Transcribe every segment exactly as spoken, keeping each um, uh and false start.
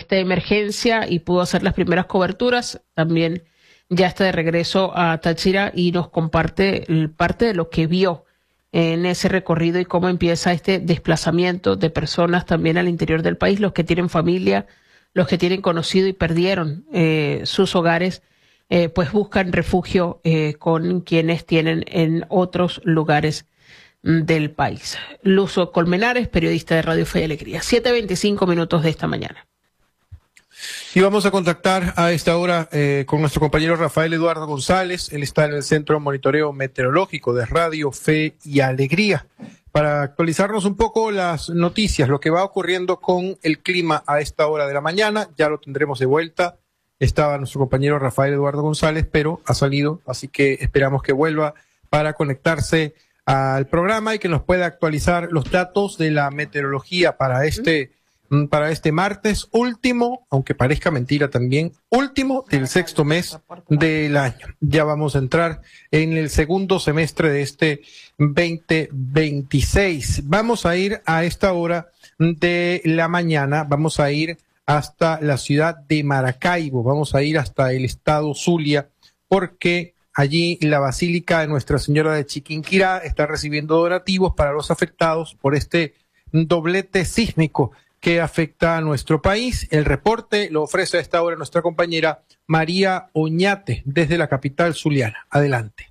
esta emergencia y pudo hacer las primeras coberturas. También ya está de regreso a Táchira y nos comparte parte de lo que vio en ese recorrido y cómo empieza este desplazamiento de personas también al interior del país, los que tienen familia, los que tienen conocido y perdieron eh, sus hogares, eh, pues buscan refugio eh, con quienes tienen en otros lugares del país. Luzo Colmenares, periodista de Radio Fe y Alegría. siete veinticinco minutos de esta mañana. Y vamos a contactar a esta hora eh, con nuestro compañero Rafael Eduardo González. Él está en el Centro de Monitoreo Meteorológico de Radio Fe y Alegría para actualizarnos un poco las noticias, lo que va ocurriendo con el clima a esta hora de la mañana. Ya lo tendremos de vuelta. Estaba nuestro compañero Rafael Eduardo González, pero ha salido, así que esperamos que vuelva para conectarse al programa y que nos pueda actualizar los datos de la meteorología para este para este martes último, aunque parezca mentira también, último del sexto mes del año. Ya vamos a entrar en el segundo semestre de este veinte veintiséis. Vamos a ir a esta hora de la mañana, vamos a ir hasta la ciudad de Maracaibo, vamos a ir hasta el estado Zulia, porque allí la Basílica de Nuestra Señora de Chiquinquirá está recibiendo donativos para los afectados por este doblete sísmico que afecta a nuestro país. El reporte lo ofrece a esta hora nuestra compañera María Oñate desde la capital zuliana. Adelante.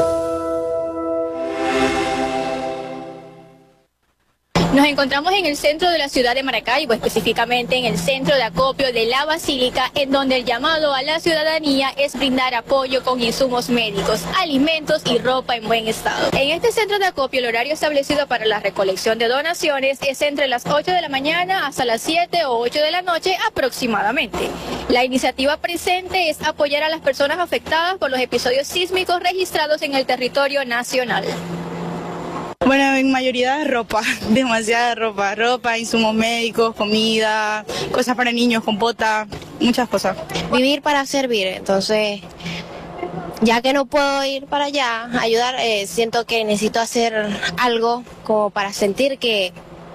Nos encontramos en el centro de la ciudad de Maracaibo, específicamente en el centro de acopio de la Basílica, en donde el llamado a la ciudadanía es brindar apoyo con insumos médicos, alimentos y ropa en buen estado. En este centro de acopio, el horario establecido para la recolección de donaciones es entre las ocho de la mañana hasta las siete o ocho de la noche aproximadamente. La iniciativa presente es apoyar a las personas afectadas por los episodios sísmicos registrados en el territorio nacional. Bueno, en mayoría de ropa, demasiada ropa, ropa, insumos médicos, comida, cosas para niños, compota, muchas cosas. Vivir para servir, entonces, ya que no puedo ir para allá, ayudar, eh, siento que necesito hacer algo como para sentir que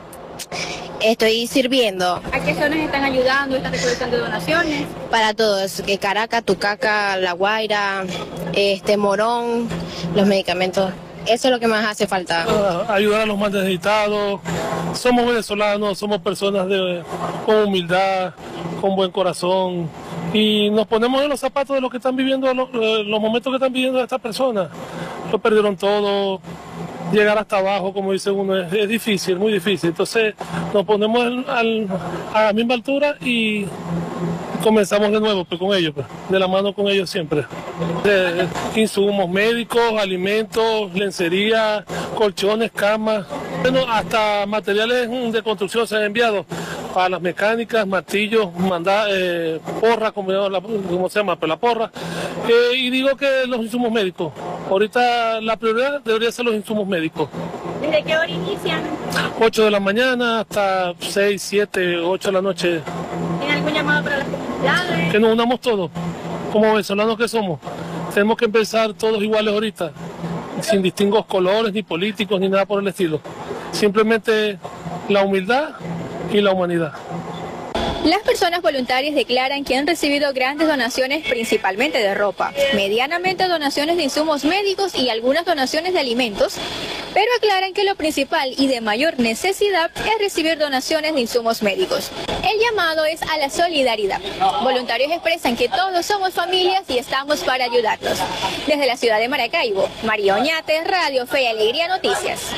estoy sirviendo. ¿A qué zonas están ayudando esta recolección de donaciones? Para todos, que Caracas, Tucaca, La Guaira, este Morón, los medicamentos. Eso es lo que más hace falta. Uh, ayudar a los más necesitados. Somos venezolanos, somos personas de, con humildad, con buen corazón. Y nos ponemos en los zapatos de los que están viviendo, los, los momentos que están viviendo estas personas. Lo perdieron todo. Llegar hasta abajo, como dice uno, es, es difícil, muy difícil. Entonces nos ponemos al, al, a la misma altura y comenzamos de nuevo pues, con ellos, pues, de la mano con ellos siempre. De, de insumos médicos, alimentos, lencería, colchones, camas, bueno, hasta materiales de construcción se han enviado para las mecánicas, martillos, manda, eh, porra, como, la, como se llama, pues, la porra. Eh, y digo que los insumos médicos. Ahorita la prioridad debería ser los insumos médicos. ¿Desde qué hora inician? ocho de la mañana hasta seis, siete, ocho de la noche. ¿Tiene algún llamado para las comunidades? Que nos unamos todos, como venezolanos que somos. Tenemos que empezar todos iguales ahorita, sin distingos colores, ni políticos, ni nada por el estilo. Simplemente la humildad y la humanidad. Las personas voluntarias declaran que han recibido grandes donaciones, principalmente de ropa, medianamente donaciones de insumos médicos y algunas donaciones de alimentos, pero aclaran que lo principal y de mayor necesidad es recibir donaciones de insumos médicos. El llamado es a la solidaridad. Voluntarios expresan que todos somos familias y estamos para ayudarlos. Desde la ciudad de Maracaibo, María Oñate, Radio Fe y Alegría Noticias.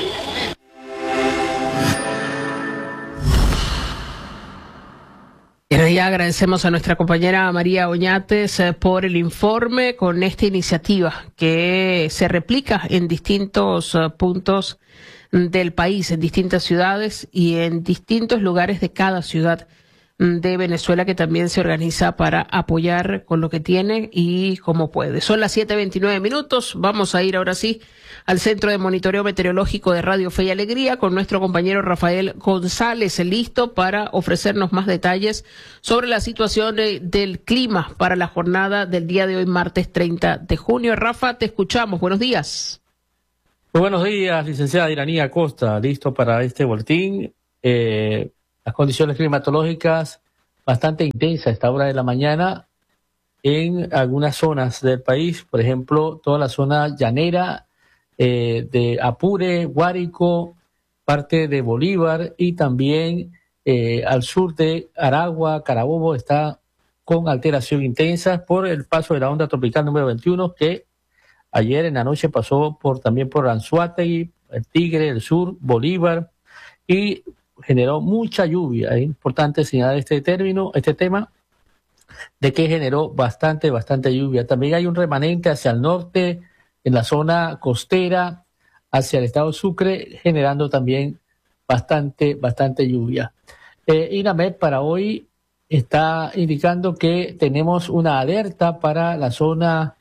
Y agradecemos a nuestra compañera María Oñates eh, por el informe con esta iniciativa que se replica en distintos uh, puntos del país, en distintas ciudades y en distintos lugares de cada ciudad de Venezuela, que también se organiza para apoyar con lo que tiene y como puede. Son las siete veintinueve minutos. Vamos a ir ahora sí al Centro de Monitoreo Meteorológico de Radio Fe y Alegría con nuestro compañero Rafael González, listo para ofrecernos más detalles sobre la situación de, del clima para la jornada del día de hoy, martes treinta de junio. Rafa, te escuchamos. Buenos días. Muy buenos días, licenciada Iranía Acosta, listo para este boletín. Eh, las condiciones climatológicas bastante intensa a esta hora de la mañana en algunas zonas del país, por ejemplo, toda la zona llanera eh, de Apure, Guárico, parte de Bolívar y también eh, al sur de Aragua, Carabobo está con alteración intensa por el paso de la onda tropical número veintiuno que ayer en la noche pasó por también por Anzoátegui, el Tigre, el sur, Bolívar y generó mucha lluvia. Es importante señalar este término, este tema de que generó bastante, bastante lluvia. También hay un remanente hacia el norte, en la zona costera, hacia el estado Sucre, generando también bastante, bastante lluvia. Eh, INAMED para hoy está indicando que tenemos una alerta para la zona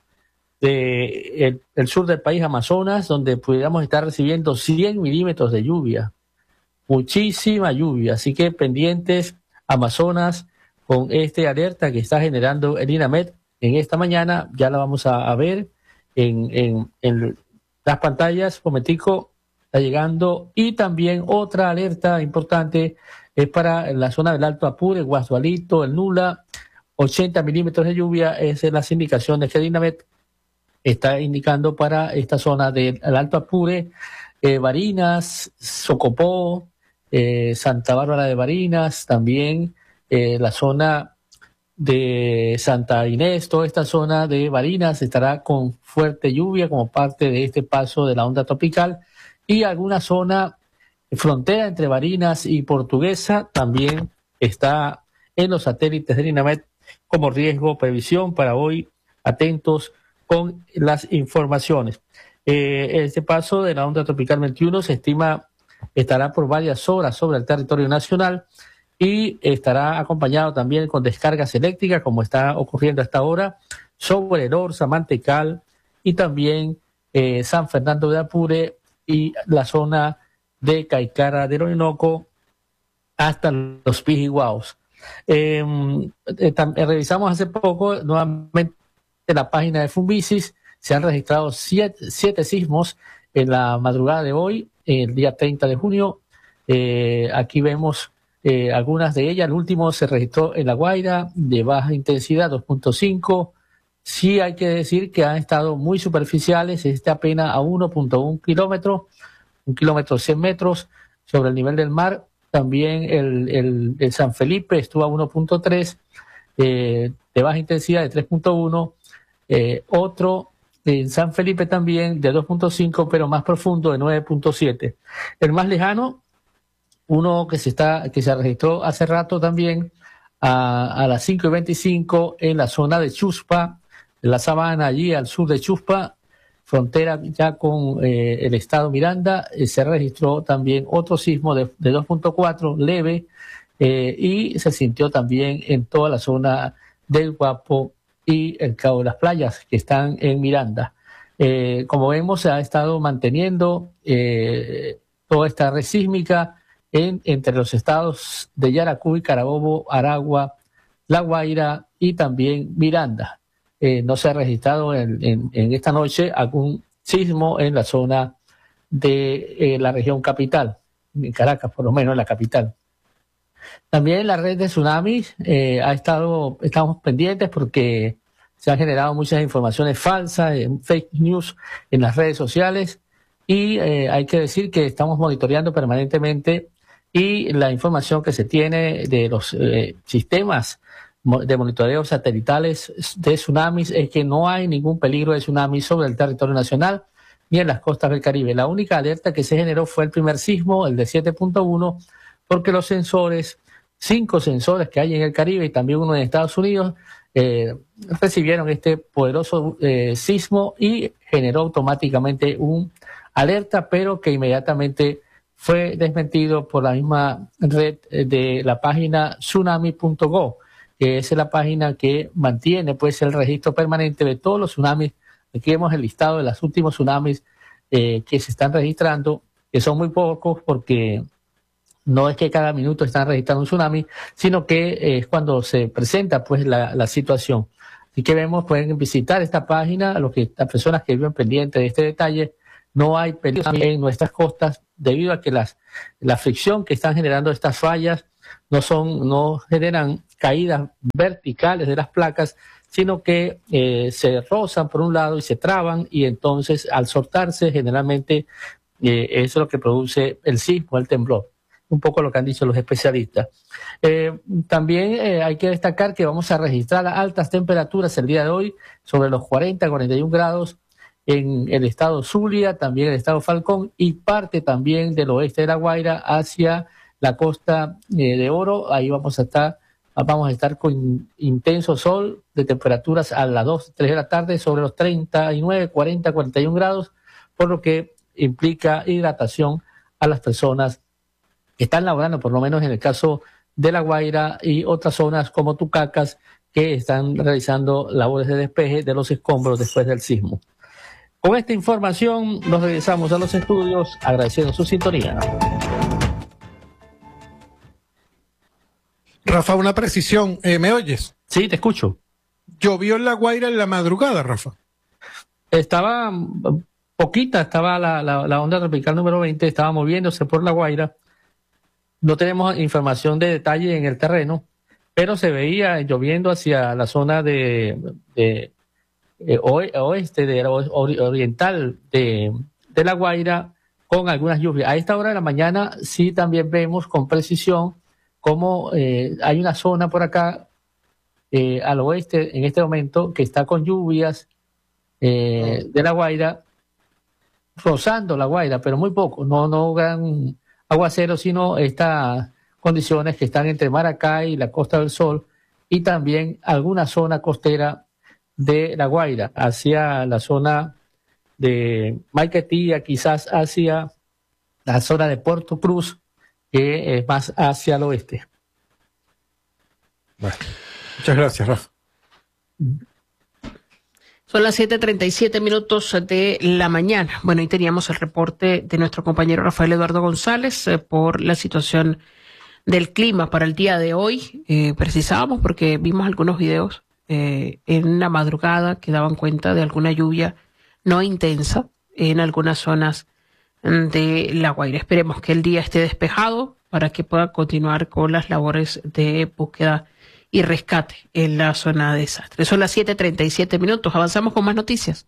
de el, el sur del país, Amazonas, donde pudiéramos estar recibiendo cien milímetros de lluvia. Muchísima lluvia, así que pendientes Amazonas con este alerta que está generando el INAMED en esta mañana. Ya la vamos a, a ver en, en, en las pantallas, un momentico, está llegando. Y también otra alerta importante es para la zona del Alto Apure, Guasualito, el Nula, ochenta milímetros de lluvia, es las indicaciones que el INAMED está indicando para esta zona del Alto Apure, eh, Barinas, Socopó, eh, Santa Bárbara de Barinas, también eh, la zona de Santa Inés, toda esta zona de Barinas estará con fuerte lluvia como parte de este paso de la onda tropical y alguna zona frontera entre Barinas y Portuguesa también está en los satélites del INAMED como riesgo, previsión para hoy, atentos con las informaciones. Eh, este paso de la onda tropical veintiuno se estima estará por varias horas sobre el territorio nacional y estará acompañado también con descargas eléctricas, como está ocurriendo hasta ahora, sobre el Orza, Mantecal y también eh, San Fernando de Apure y la zona de Caicara del Orinoco hasta los Pijiguaos. Eh, eh, revisamos hace poco nuevamente la página de Funvisis, se han registrado siete, siete sismos en la madrugada de hoy, el día treinta de junio. Eh, aquí vemos eh, algunas de ellas. El último se registró en La Guaira, de baja intensidad, dos punto cinco. Sí hay que decir que han estado muy superficiales, este apenas a uno punto uno kilómetros, un kilómetro cien metros sobre el nivel del mar. También el, el, el San Felipe estuvo a uno punto tres, eh, de baja intensidad de tres punto uno. Eh, otro en San Felipe también de dos punto cinco, pero más profundo de nueve punto siete. El más lejano, uno que se está que se registró hace rato también a, a las cinco y veinticinco en la zona de Chuspa, en la sabana allí al sur de Chuspa, frontera ya con eh, el estado Miranda, eh, se registró también otro sismo de, de dos punto cuatro leve eh, y se sintió también en toda la zona del Guapo y el Cabo de las Playas, que están en Miranda. Eh, como vemos, se ha estado manteniendo eh, toda esta red sísmica en, entre los estados de Yaracuy, Carabobo, Aragua, La Guaira y también Miranda. Eh, no se ha registrado en, en, en esta noche algún sismo en la zona de eh, la región capital, en Caracas, por lo menos en la capital. También la red de tsunamis eh, ha estado, estamos pendientes porque se han generado muchas informaciones falsas, eh, fake news en las redes sociales y eh, hay que decir que estamos monitoreando permanentemente y la información que se tiene de los eh, sistemas de monitoreo satelitales de tsunamis es que no hay ningún peligro de tsunami sobre el territorio nacional ni en las costas del Caribe. La única alerta que se generó fue el primer sismo, el de siete punto uno, porque los sensores, cinco sensores que hay en el Caribe y también uno en Estados Unidos, eh, recibieron este poderoso eh, sismo y generó automáticamente un alerta, pero que inmediatamente fue desmentido por la misma red de la página tsunami punto gov, que es la página que mantiene pues el registro permanente de todos los tsunamis. Aquí vemos el listado de los últimos tsunamis eh, que se están registrando, que son muy pocos porque no es que cada minuto están registrando un tsunami, sino que eh, es cuando se presenta pues la, la situación. Así que vemos, pueden visitar esta página, los que, las personas que viven pendientes de este detalle. No hay peligro en nuestras costas debido a que las, la fricción que están generando estas fallas no son, no generan caídas verticales de las placas, sino que eh, se rozan por un lado y se traban, y entonces al soltarse generalmente eh, eso es lo que produce el sismo, el temblor. Un poco lo que han dicho los especialistas. Eh, también eh, hay que destacar que vamos a registrar altas temperaturas el día de hoy, sobre los cuarenta, cuarenta y un grados en el estado Zulia, también el estado Falcón, y parte también del oeste de La Guaira hacia la costa eh, de Oro. Ahí vamos a estar, vamos a estar con intenso sol de temperaturas a las dos, tres de la tarde, sobre los treinta y nueve, cuarenta, cuarenta y un grados, por lo que implica hidratación a las personas están laborando, por lo menos en el caso de La Guaira y otras zonas como Tucacas, que están realizando labores de despeje de los escombros después del sismo. Con esta información nos regresamos a los estudios, agradeciendo su sintonía. Rafa, una precisión. Eh, ¿Me oyes? Sí, te escucho. Llovió en La Guaira en la madrugada, Rafa. Estaba poquita, estaba la, la, la onda tropical número veinte, estaba moviéndose por La Guaira. No tenemos información de detalle en el terreno, pero se veía lloviendo hacia la zona de, de eh, oeste, de, oriental de, de La Guaira, con algunas lluvias. A esta hora de la mañana sí también vemos con precisión cómo eh, hay una zona por acá eh, al oeste en este momento que está con lluvias eh, de La Guaira, rozando La Guaira, pero muy poco, no, no gran aguacero, sino estas condiciones que están entre Maracay y la Costa del Sol, y también alguna zona costera de La Guaira, hacia la zona de Maiquetía, quizás hacia la zona de Puerto Cruz, que es más hacia el oeste. Bueno, muchas gracias, Rafa. Son las siete treinta y siete minutos de la mañana. Bueno, y teníamos el reporte de nuestro compañero Rafael Eduardo González eh, por la situación del clima para el día de hoy. Eh, precisábamos porque vimos algunos videos eh, en la madrugada que daban cuenta de alguna lluvia no intensa en algunas zonas de La Guaira. Esperemos que el día esté despejado para que pueda continuar con las labores de búsqueda y rescate en la zona de desastre. Son las siete treinta y siete minutos. Avanzamos con más noticias.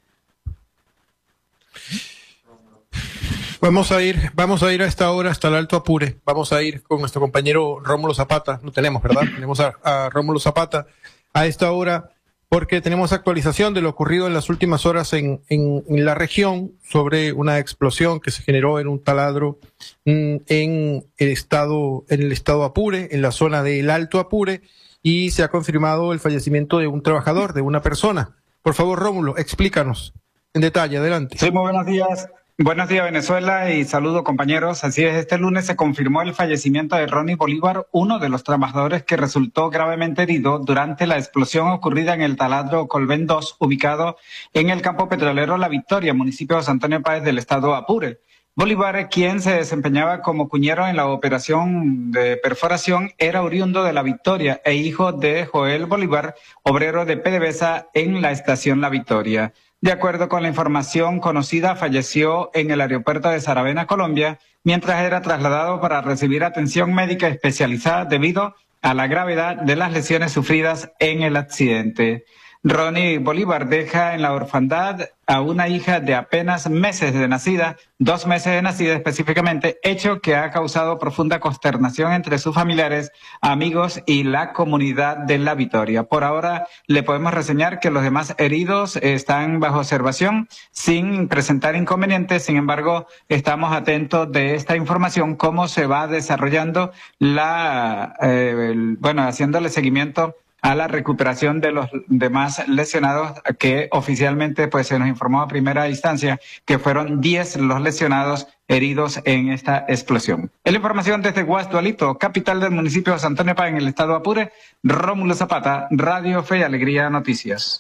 Vamos a ir, vamos a ir a esta hora hasta el Alto Apure. Vamos a ir con nuestro compañero Rómulo Zapata. No tenemos, ¿verdad? Tenemos a, a Rómulo Zapata a esta hora porque tenemos actualización de lo ocurrido en las últimas horas en, en, en la región sobre una explosión que se generó en un taladro mm, en el estado, en el estado Apure, en la zona del Alto Apure, y se ha confirmado el fallecimiento de un trabajador, de una persona. Por favor, Rómulo, explícanos en detalle. Adelante. Sí, muy buenos días. Buenos días, Venezuela, y saludo, compañeros. Así es, este lunes se confirmó el fallecimiento de Ronnie Bolívar, uno de los trabajadores que resultó gravemente herido durante la explosión ocurrida en el taladro Colben dos, ubicado en el campo petrolero La Victoria, municipio de San Antonio Páez del estado Apure. Bolívar, quien se desempeñaba como cuñero en la operación de perforación, era oriundo de La Victoria e hijo de Joel Bolívar, obrero de PDVSA en la estación La Victoria. De acuerdo con la información conocida, falleció en el aeropuerto de Saravena, Colombia, mientras era trasladado para recibir atención médica especializada debido a la gravedad de las lesiones sufridas en el accidente. Ronnie Bolívar deja en la orfandad a una hija de apenas meses de nacida, dos meses de nacida específicamente, hecho que ha causado profunda consternación entre sus familiares, amigos y la comunidad de La Victoria. Por ahora le podemos reseñar que los demás heridos están bajo observación sin presentar inconvenientes. Sin embargo, estamos atentos de esta información, cómo se va desarrollando la, eh, el, bueno, haciéndole seguimiento a la recuperación de los demás lesionados, que oficialmente pues se nos informó a primera instancia que fueron diez los lesionados heridos en esta explosión. Es la información desde Guasdualito, capital del municipio de San Antonio Páez, en el estado de Apure. Rómulo Zapata, Radio Fe y Alegría Noticias.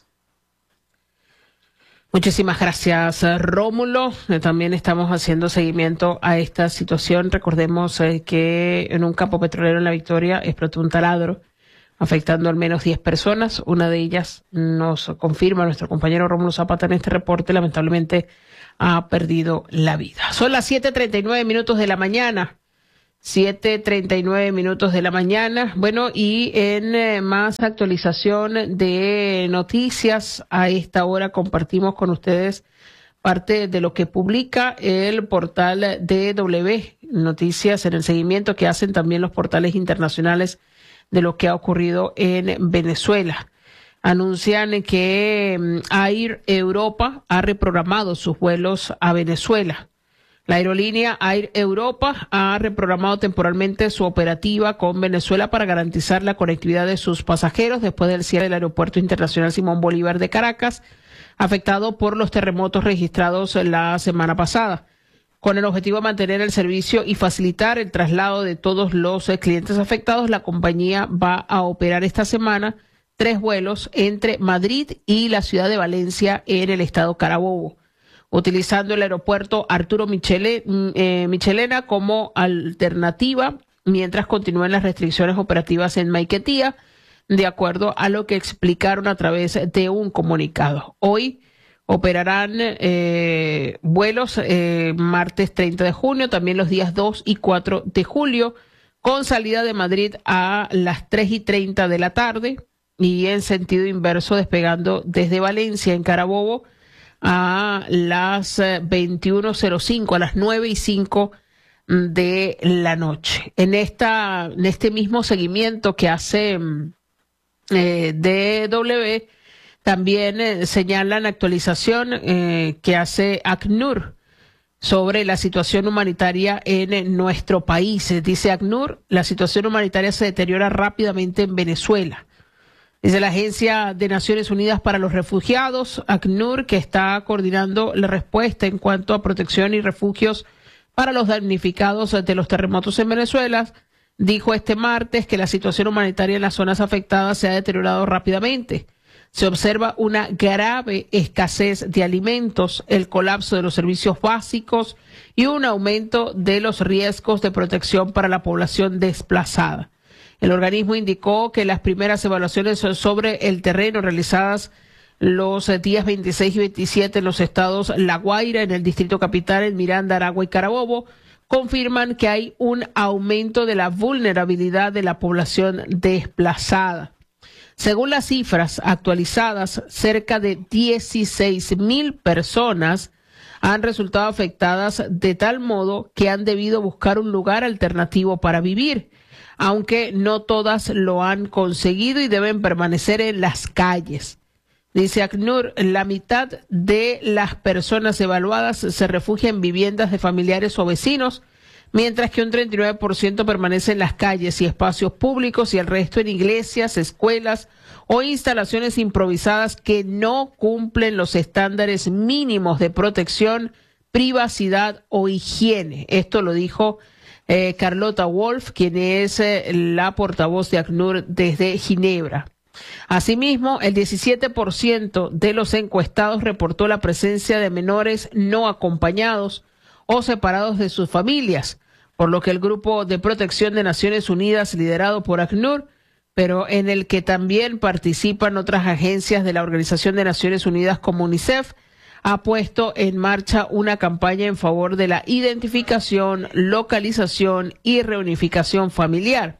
Muchísimas gracias, Rómulo. También estamos haciendo seguimiento a esta situación. Recordemos eh, que en un campo petrolero en La Victoria explotó un taladro, afectando al menos diez personas. Una de ellas, nos confirma nuestro compañero Rómulo Zapata en este reporte, lamentablemente ha perdido la vida. Son las siete treinta y nueve minutos de la mañana. siete treinta y nueve minutos de la mañana. Bueno, y en eh, más actualización de noticias, a esta hora compartimos con ustedes parte de lo que publica el portal D W, noticias en el seguimiento que hacen también los portales internacionales de lo que ha ocurrido en Venezuela. Anuncian que Air Europa ha reprogramado sus vuelos a Venezuela. La aerolínea Air Europa ha reprogramado temporalmente su operativa con Venezuela para garantizar la conectividad de sus pasajeros después del cierre del Aeropuerto Internacional Simón Bolívar de Caracas, afectado por los terremotos registrados la semana pasada. Con el objetivo de mantener el servicio y facilitar el traslado de todos los clientes afectados, la compañía va a operar esta semana tres vuelos entre Madrid y la ciudad de Valencia en el estado Carabobo, utilizando el aeropuerto Arturo Michele, eh, Michelena como alternativa mientras continúen las restricciones operativas en Maiquetía, de acuerdo a lo que explicaron a través de un comunicado. Hoy operarán eh, vuelos eh, martes treinta de junio, también los días dos y cuatro de julio, con salida de Madrid a las tres y treinta de la tarde y en sentido inverso despegando desde Valencia en Carabobo a las veintiuno cero cinco, a las nueve y cinco de la noche. En esta, en este mismo seguimiento que hace eh, D W, también eh, señalan actualización eh, que hace ACNUR sobre la situación humanitaria en, en nuestro país. Dice ACNUR, la situación humanitaria se deteriora rápidamente en Venezuela. Dice la Agencia de Naciones Unidas para los Refugiados, ACNUR, que está coordinando la respuesta en cuanto a protección y refugios para los damnificados de los terremotos en Venezuela, dijo este martes que la situación humanitaria en las zonas afectadas se ha deteriorado rápidamente. Se observa una grave escasez de alimentos, el colapso de los servicios básicos y un aumento de los riesgos de protección para la población desplazada. El organismo indicó que las primeras evaluaciones sobre el terreno realizadas los días veintiséis y veintisiete en los estados La Guaira, en el Distrito Capital, en Miranda, Aragua y Carabobo, confirman que hay un aumento de la vulnerabilidad de la población desplazada. Según las cifras actualizadas, cerca de dieciséis mil personas han resultado afectadas de tal modo que han debido buscar un lugar alternativo para vivir, aunque no todas lo han conseguido y deben permanecer en las calles. Dice ACNUR, la mitad de las personas evaluadas se refugia en viviendas de familiares o vecinos, mientras que un treinta y nueve por ciento permanece en las calles y espacios públicos y el resto en iglesias, escuelas o instalaciones improvisadas que no cumplen los estándares mínimos de protección, privacidad o higiene. Esto lo dijo eh, Carlota Wolf, quien es eh, la portavoz de ACNUR desde Ginebra. Asimismo, el diecisiete por ciento de los encuestados reportó la presencia de menores no acompañados o separados de sus familias, por lo que el Grupo de Protección de Naciones Unidas, liderado por ACNUR, pero en el que también participan otras agencias de la Organización de Naciones Unidas como UNICEF, ha puesto en marcha una campaña en favor de la identificación, localización y reunificación familiar.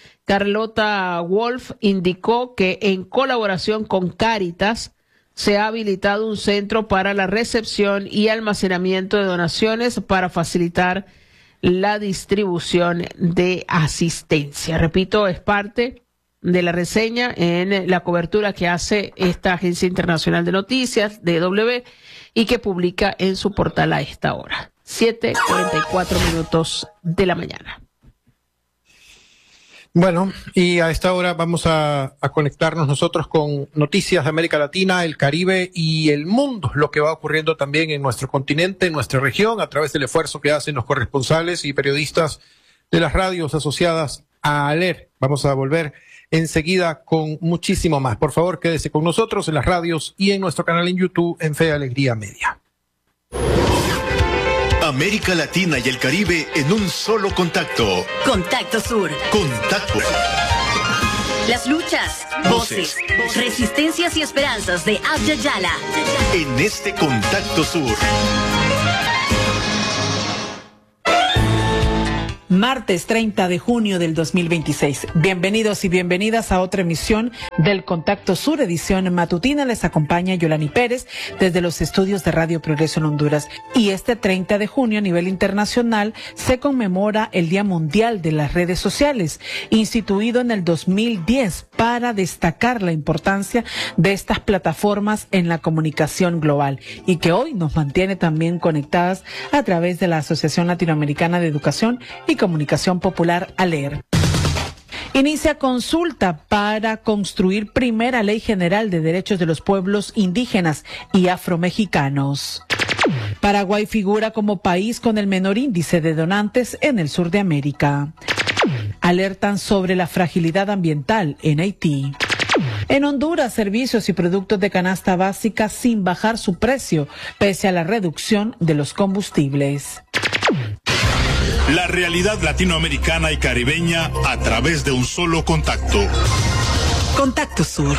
Carlota Wolf indicó que en colaboración con Cáritas se ha habilitado un centro para la recepción y almacenamiento de donaciones para facilitar la distribución de asistencia. Repito, es parte de la reseña en la cobertura que hace esta agencia internacional de noticias, D W, y que publica en su portal a esta hora. siete cuarenta y cuatro minutos de la mañana. Bueno, y a esta hora vamos a, a conectarnos nosotros con noticias de América Latina, el Caribe y el mundo, lo que va ocurriendo también en nuestro continente, en nuestra región, a través del esfuerzo que hacen los corresponsales y periodistas de las radios asociadas a ALER. Vamos a volver enseguida con muchísimo más. Por favor, quédese con nosotros en las radios y en nuestro canal en YouTube en Fe y Alegría Media. América Latina y el Caribe en un solo contacto. Contacto Sur. Contacto. Las luchas, voces, voces, resistencias y esperanzas de Abya Yala. En este Contacto Sur. Martes treinta de junio del dos mil veintiséis. Bienvenidos y bienvenidas a otra emisión del Contacto Sur, edición matutina. Les acompaña Yolani Pérez desde los estudios de Radio Progreso en Honduras. Y este treinta de junio a nivel internacional se conmemora el Día Mundial de las Redes Sociales, instituido en el dos mil diez para destacar la importancia de estas plataformas en la comunicación global y que hoy nos mantiene también conectadas a través de la Asociación Latinoamericana de Educación y Comunicación Popular, ALER. Inicia consulta para construir primera ley general de derechos de los pueblos indígenas y afromexicanos. Paraguay figura como país con el menor índice de donantes en el sur de América. Alertan sobre la fragilidad ambiental en Haití. En Honduras, servicios y productos de canasta básica sin bajar su precio, pese a la reducción de los combustibles. La realidad latinoamericana y caribeña a través de un solo contacto. Contacto Sur.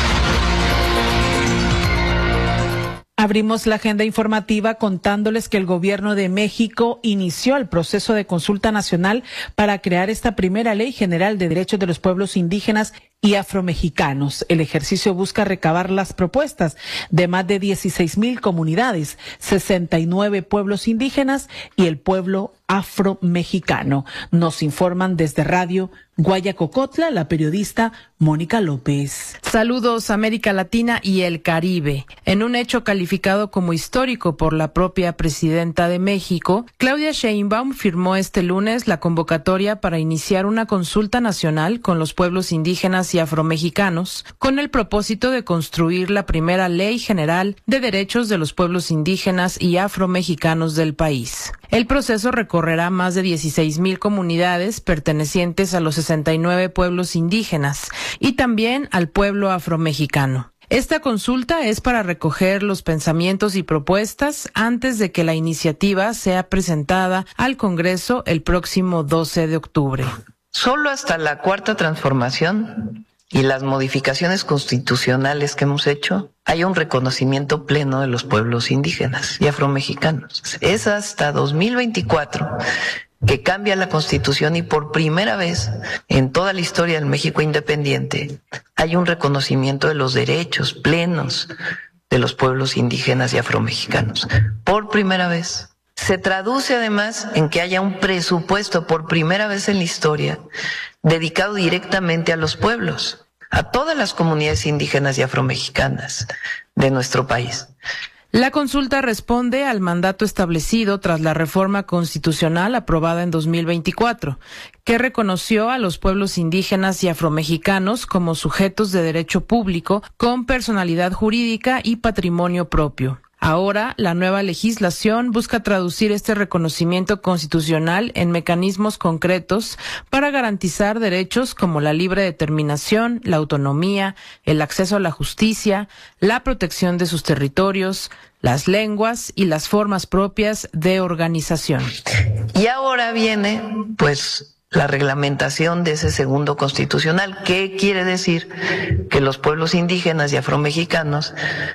Abrimos la agenda informativa contándoles que el gobierno de México inició el proceso de consulta nacional para crear esta primera ley general de derechos de los pueblos indígenas y afromexicanos. El ejercicio busca recabar las propuestas de más de dieciséis mil comunidades, sesenta y nueve pueblos indígenas y el pueblo afromexicano. Nos informan desde Radio Guayacocotla la periodista Mónica López. Saludos América Latina y el Caribe. En un hecho calificado como histórico por la propia presidenta de México, Claudia Sheinbaum firmó este lunes la convocatoria para iniciar una consulta nacional con los pueblos indígenas y afromexicanos, con el propósito de construir la primera ley general de derechos de los pueblos indígenas y afromexicanos del país. El proceso recorrerá más de dieciséis mil comunidades pertenecientes a los sesenta y nueve pueblos indígenas y también al pueblo afromexicano. Esta consulta es para recoger los pensamientos y propuestas antes de que la iniciativa sea presentada al Congreso el próximo doce de octubre. Solo hasta la cuarta transformación y las modificaciones constitucionales que hemos hecho, hay un reconocimiento pleno de los pueblos indígenas y afromexicanos. Es hasta dos mil veinticuatro que cambia la Constitución y por primera vez en toda la historia del México independiente hay un reconocimiento de los derechos plenos de los pueblos indígenas y afromexicanos. Por primera vez. Se traduce además en que haya un presupuesto por primera vez en la historia dedicado directamente a los pueblos, a todas las comunidades indígenas y afromexicanas de nuestro país. La consulta responde al mandato establecido tras la reforma constitucional aprobada en dos mil veinticuatro, que reconoció a los pueblos indígenas y afromexicanos como sujetos de derecho público con personalidad jurídica y patrimonio propio. Ahora, la nueva legislación busca traducir este reconocimiento constitucional en mecanismos concretos para garantizar derechos como la libre determinación, la autonomía, el acceso a la justicia, la protección de sus territorios, las lenguas y las formas propias de organización. Y ahora viene, pues, la reglamentación de ese segundo constitucional. ¿Qué quiere decir? Que los pueblos indígenas y afromexicanos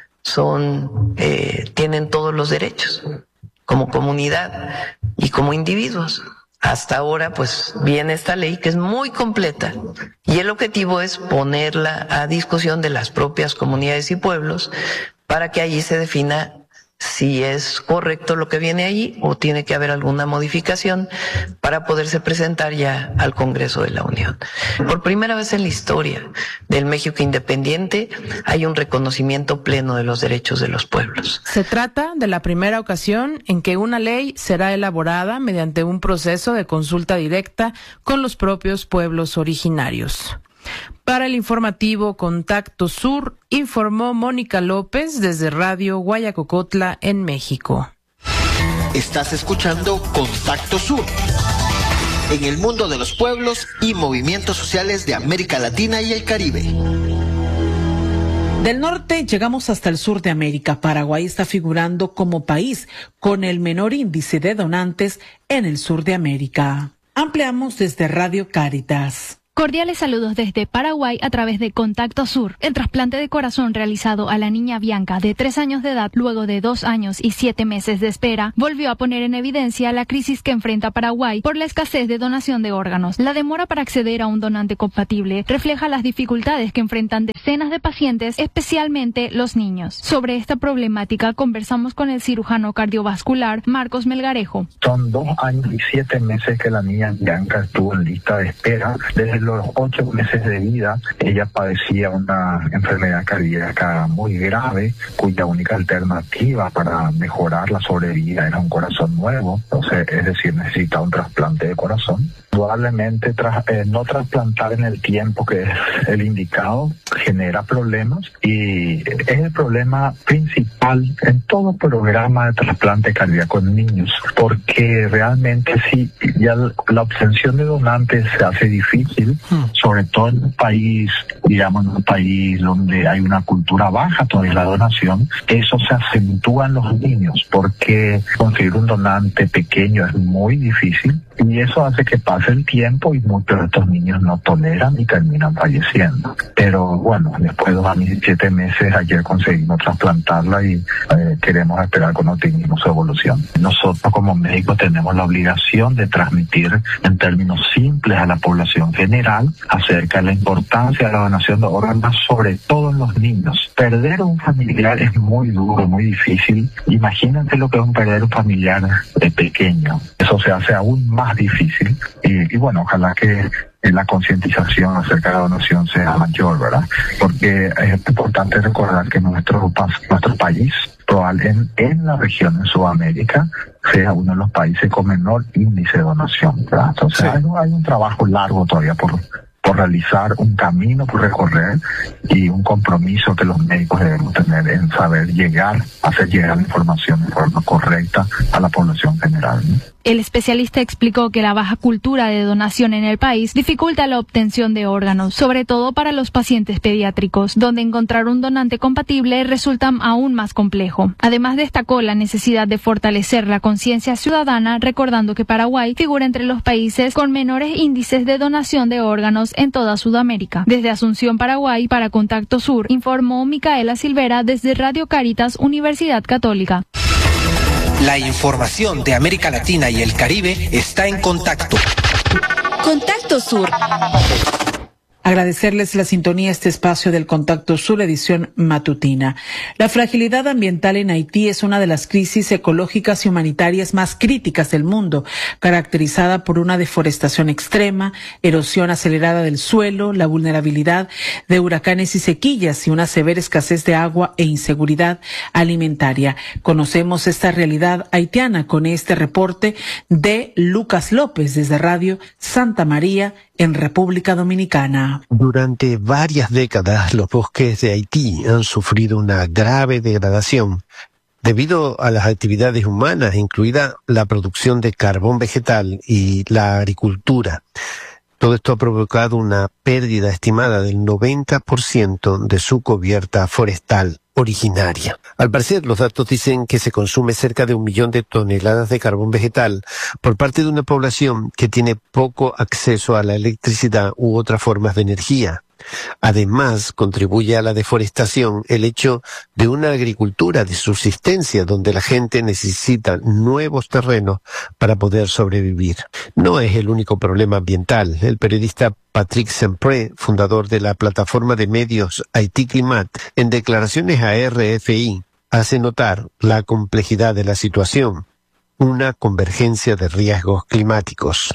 son eh, tienen todos los derechos como comunidad y como individuos. Hasta ahora pues viene esta ley que es muy completa y el objetivo es ponerla a discusión de las propias comunidades y pueblos para que allí se defina si es correcto lo que viene allí o tiene que haber alguna modificación para poderse presentar ya al Congreso de la Unión. Por primera vez en la historia del México independiente hay un reconocimiento pleno de los derechos de los pueblos. Se trata de la primera ocasión en que una ley será elaborada mediante un proceso de consulta directa con los propios pueblos originarios. Para el informativo Contacto Sur, informó Mónica López desde Radio Guayacocotla en México. Estás escuchando Contacto Sur, en el mundo de los pueblos y movimientos sociales de América Latina y el Caribe. Del norte llegamos hasta el sur de América. Paraguay está figurando como país con el menor índice de donantes en el sur de América. Ampliamos desde Radio Cáritas. Cordiales saludos desde Paraguay a través de Contacto Sur. El trasplante de corazón realizado a la niña Bianca de tres años de edad luego de dos años y siete meses de espera volvió a poner en evidencia la crisis que enfrenta Paraguay por la escasez de donación de órganos. La demora para acceder a un donante compatible refleja las dificultades que enfrentan decenas de pacientes, especialmente los niños. Sobre esta problemática conversamos con el cirujano cardiovascular Marcos Melgarejo. Son dos años y siete meses que la niña Bianca estuvo en lista de espera. Desde los ocho meses de vida, ella padecía una enfermedad cardíaca muy grave, cuya única alternativa para mejorar la sobrevida era un corazón nuevo, entonces, es decir, necesita un trasplante de corazón. Probablemente tras, eh, no trasplantar en el tiempo que es el indicado genera problemas y es el problema principal en todo programa de trasplante cardíaco en niños, porque realmente sí, ya la obtención de donantes se hace difícil, sobre todo en un país, digamos, en un país donde hay una cultura baja todavía la donación. Eso se acentúa en los niños porque conseguir un donante pequeño es muy difícil y eso hace que pase el tiempo y muchos de estos niños no toleran y terminan falleciendo. Pero bueno, después de dos años y siete meses, ayer conseguimos trasplantarla y eh, queremos esperar con optimismo su evolución. Nosotros como médicos tenemos la obligación de transmitir en términos simples a la población general acerca de la importancia de la donación de órganos, sobre todo en los niños. Perder un familiar es muy duro, muy difícil. Imagínate lo que es un perder un familiar de pequeño. Eso se hace aún más difícil y, y bueno, ojalá que la concientización acerca de la donación sea mayor, ¿verdad? Porque es importante recordar que nuestro, nuestro país, probable en, en la región en Sudamérica, sea uno de los países con menor índice de donación, ¿verdad? Entonces sí. hay, hay un trabajo largo todavía por por realizar, un camino por recorrer y un compromiso que los médicos debemos tener en saber llegar, hacer llegar la información de forma correcta a la población general, ¿no? El especialista explicó que la baja cultura de donación en el país dificulta la obtención de órganos, sobre todo para los pacientes pediátricos, donde encontrar un donante compatible resulta aún más complejo. Además, destacó la necesidad de fortalecer la conciencia ciudadana, recordando que Paraguay figura entre los países con menores índices de donación de órganos en toda Sudamérica. Desde Asunción, Paraguay, para Contacto Sur, informó Micaela Silvera desde Radio Caritas, Universidad Católica. La información de América Latina y el Caribe está en Contacto. Contacto Sur. Agradecerles la sintonía a este espacio del Contacto Sur, edición matutina. La fragilidad ambiental en Haití es una de las crisis ecológicas y humanitarias más críticas del mundo, caracterizada por una deforestación extrema, erosión acelerada del suelo, la vulnerabilidad de huracanes y sequías y una severa escasez de agua e inseguridad alimentaria. Conocemos esta realidad haitiana con este reporte de Lucas López desde Radio Santa María en República Dominicana. Durante varias décadas, los bosques de Haití han sufrido una grave degradación debido a las actividades humanas, incluida la producción de carbón vegetal y la agricultura. Todo esto ha provocado una pérdida estimada del noventa por ciento de su cubierta forestal originaria. Al parecer, los datos dicen que se consume cerca de un millón de toneladas de carbón vegetal por parte de una población que tiene poco acceso a la electricidad u otras formas de energía. Además, contribuye a la deforestación el hecho de una agricultura de subsistencia donde la gente necesita nuevos terrenos para poder sobrevivir. No es el único problema ambiental. El periodista Patrick Sempré, fundador de la plataforma de medios Haití Climat, en declaraciones a R F I, hace notar la complejidad de la situación, una convergencia de riesgos climáticos.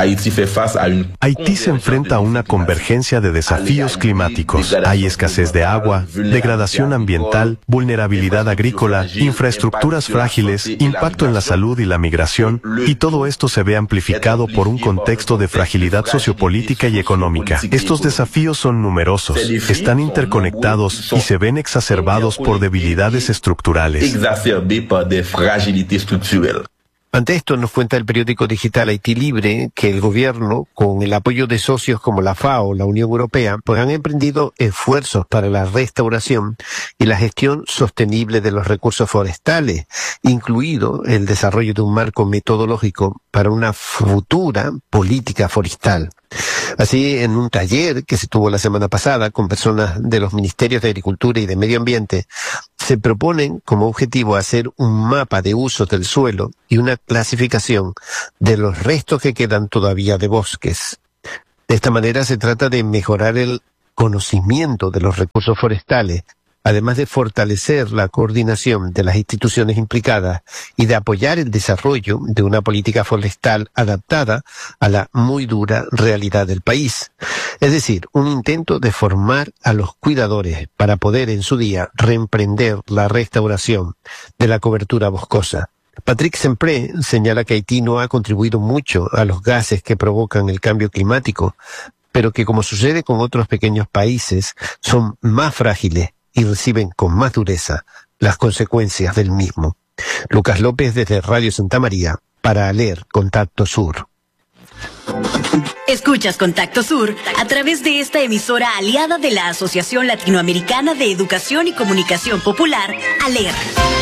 Haití se enfrenta a una convergencia de desafíos climáticos. Hay escasez de agua, degradación ambiental, vulnerabilidad agrícola, infraestructuras frágiles, impacto en la salud y la migración, y todo esto se ve amplificado por un contexto de fragilidad sociopolítica y económica. Estos desafíos son numerosos, están interconectados y se ven exacerbados por debilidades estructurales. Ante esto, nos cuenta el periódico digital Haití Libre que el gobierno, con el apoyo de socios como la FAO o la Unión Europea, pues han emprendido esfuerzos para la restauración y la gestión sostenible de los recursos forestales, incluido el desarrollo de un marco metodológico para una futura política forestal. Así, en un taller que se tuvo la semana pasada con personas de los Ministerios de Agricultura y de Medio Ambiente, se proponen como objetivo hacer un mapa de usos del suelo y una clasificación de los restos que quedan todavía de bosques. De esta manera se trata de mejorar el conocimiento de los recursos forestales, además de fortalecer la coordinación de las instituciones implicadas y de apoyar el desarrollo de una política forestal adaptada a la muy dura realidad del país. Es decir, un intento de formar a los cuidadores para poder en su día reemprender la restauración de la cobertura boscosa. Patrick Sempré señala que Haití no ha contribuido mucho a los gases que provocan el cambio climático, pero que, como sucede con otros pequeños países, son más frágiles y reciben con más dureza las consecuencias del mismo. Lucas López desde Radio Santa María para leer Contacto Sur. Escuchas Contacto Sur a través de esta emisora aliada de la Asociación Latinoamericana de Educación y Comunicación Popular, ALER.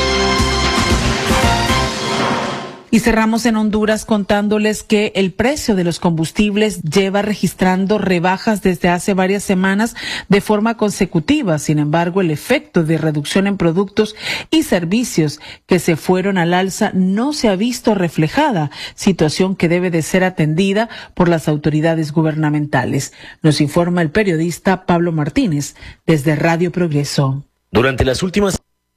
Y cerramos en Honduras contándoles que el precio de los combustibles lleva registrando rebajas desde hace varias semanas de forma consecutiva. Sin embargo, el efecto de reducción en productos y servicios que se fueron al alza no se ha visto reflejada, situación que debe de ser atendida por las autoridades gubernamentales. Nos informa el periodista Pablo Martínez desde Radio Progreso. Durante las últimas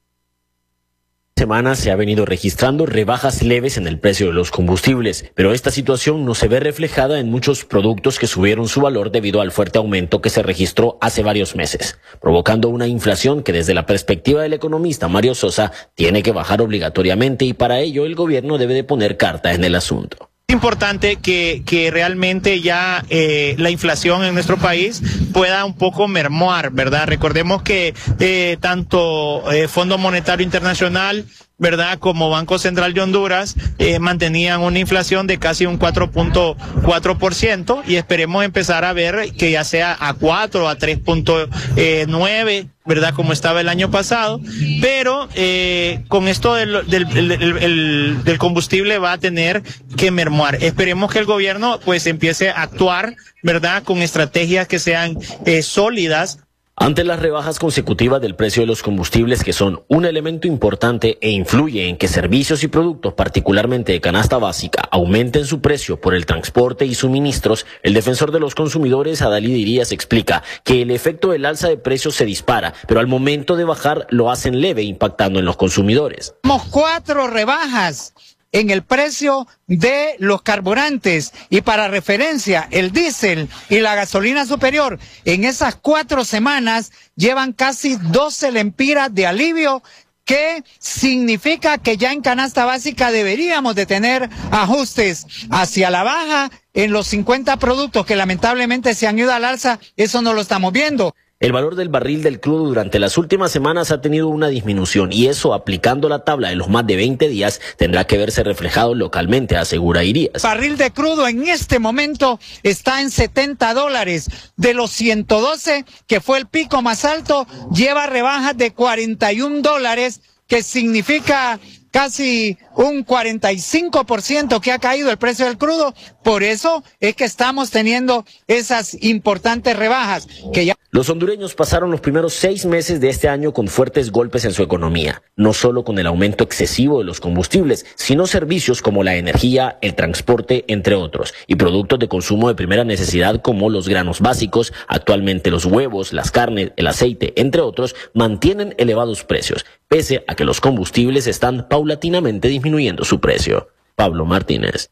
semanas se ha venido registrando rebajas leves en el precio de los combustibles, pero esta situación no se ve reflejada en muchos productos que subieron su valor debido al fuerte aumento que se registró hace varios meses, provocando una inflación que desde la perspectiva del economista Mario Sosa tiene que bajar obligatoriamente y para ello el gobierno debe de poner carta en el asunto. Es importante que, que realmente ya eh, la inflación en nuestro país pueda un poco mermuar, ¿verdad? Recordemos que eh, tanto eh, Fondo Monetario Internacional, ¿verdad?, como Banco Central de Honduras eh, mantenían una inflación de casi un cuatro punto cuatro por ciento y esperemos empezar a ver que ya sea a cuatro, a tres punto nueve, ¿verdad?, como estaba el año pasado, pero eh, con esto del, del, del, del, del combustible va a tener que mermuar. Esperemos que el gobierno pues empiece a actuar, ¿verdad?, con estrategias que sean eh, sólidas. Ante las rebajas consecutivas del precio de los combustibles, que son un elemento importante e influye en que servicios y productos, particularmente de canasta básica, aumenten su precio por el transporte y suministros, el defensor de los consumidores, Adalid Irías, explica que el efecto del alza de precios se dispara, pero al momento de bajar lo hacen leve, impactando en los consumidores. Tenemos cuatro rebajas en el precio de los carburantes y para referencia el diésel y la gasolina superior en esas cuatro semanas llevan casi doce lempiras de alivio, que significa que ya en canasta básica deberíamos de tener ajustes hacia la baja en los cincuenta productos que lamentablemente se han ido al alza. Eso no lo estamos viendo. El valor del barril del crudo durante las últimas semanas ha tenido una disminución y eso, aplicando la tabla de los más de veinte días, tendrá que verse reflejado localmente, asegura Irías. El barril de crudo en este momento está en setenta dólares. De los ciento doce, que fue el pico más alto, lleva rebajas de cuarenta y un dólares, que significa casi un cuarenta y cinco por ciento que ha caído el precio del crudo. Por eso es que estamos teniendo esas importantes rebajas que ya... Los hondureños pasaron los primeros seis meses de este año con fuertes golpes en su economía, no solo con el aumento excesivo de los combustibles, sino servicios como la energía, el transporte, entre otros, y productos de consumo de primera necesidad como los granos básicos. Actualmente los huevos, las carnes, el aceite, entre otros, mantienen elevados precios, pese a que los combustibles están paulatinamente disminuyendo su precio. Pablo Martínez.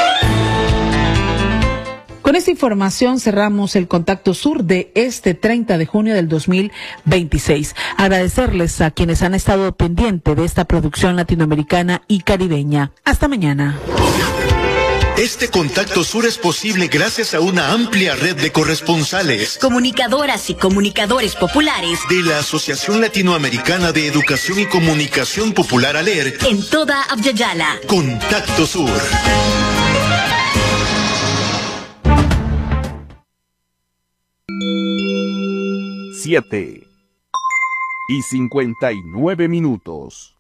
Con esta información cerramos el Contacto Sur de este treinta de junio del dos mil veintiséis. Agradecerles a quienes han estado pendientes de esta producción latinoamericana y caribeña. Hasta mañana. Este Contacto Sur es posible gracias a una amplia red de corresponsales, comunicadoras y comunicadores populares de la Asociación Latinoamericana de Educación y Comunicación Popular ALER en toda Abya-Yala. Contacto Sur. Siete y cincuenta y nueve minutos.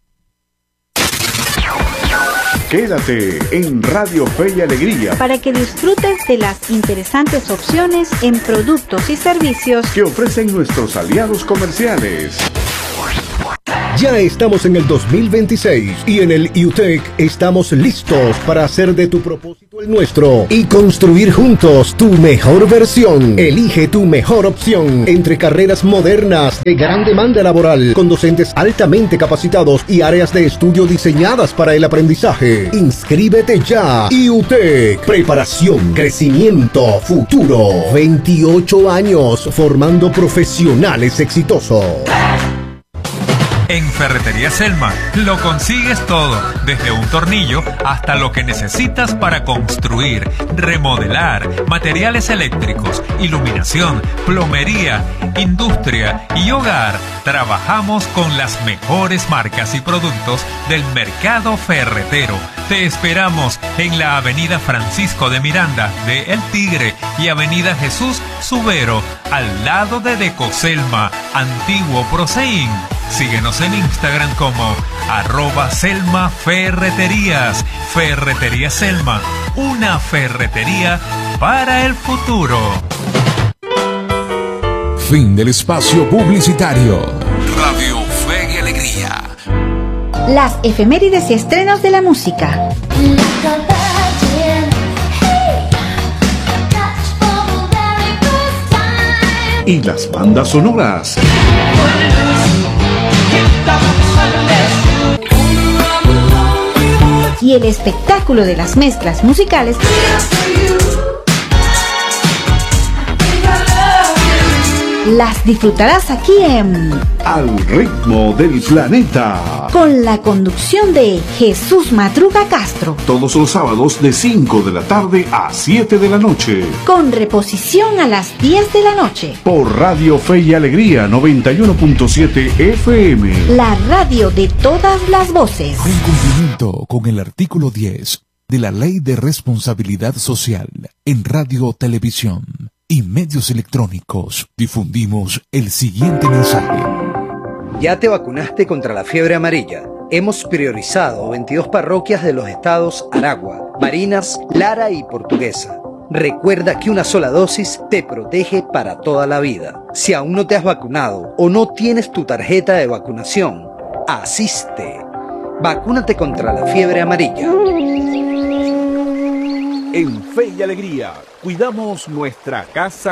Quédate en Radio Fe y Alegría para que disfrutes de las interesantes opciones en productos y servicios que ofrecen nuestros aliados comerciales. Ya estamos en el dos mil veintiséis y en el I U T E C estamos listos para hacer de tu propósito el nuestro y construir juntos tu mejor versión. Elige tu mejor opción entre carreras modernas de gran demanda laboral con docentes altamente capacitados y áreas de estudio diseñadas para el aprendizaje. Inscríbete ya. I U T E C, preparación, crecimiento, futuro. veintiocho años formando profesionales exitosos. En Ferretería Selma lo consigues todo, desde un tornillo hasta lo que necesitas para construir, remodelar, materiales eléctricos, iluminación, plomería, industria y hogar. Trabajamos con las mejores marcas y productos del mercado ferretero. Te esperamos en la Avenida Francisco de Miranda de El Tigre y Avenida Jesús Subero, al lado de Decoselma, antiguo Proseín. Síguenos en Instagram como arroba Selma Ferreterías. Ferretería Selma, una ferretería para el futuro. Fin del espacio publicitario. Radio Fe y Alegría. Las efemérides y estrenos de la música. Y las bandas sonoras. Y el espectáculo de las mezclas musicales las disfrutarás aquí en Al Ritmo del Planeta, con la conducción de Jesús Madruga Castro, todos los sábados de cinco de la tarde a siete de la noche, con reposición a las diez de la noche, por Radio Fe y Alegría noventa y uno punto siete F M, la radio de todas las voces. En cumplimiento con el artículo diez de la Ley de Responsabilidad Social en Radio, Televisión y medios electrónicos, difundimos el siguiente mensaje. ¿Ya te vacunaste contra la fiebre amarilla? Hemos priorizado veintidós parroquias de los estados Aragua, Barinas, Lara y Portuguesa. Recuerda que una sola dosis te protege para toda la vida. Si aún no te has vacunado o no tienes tu tarjeta de vacunación, asiste. Vacúnate contra la fiebre amarilla. En Fe y Alegría, cuidamos nuestra casa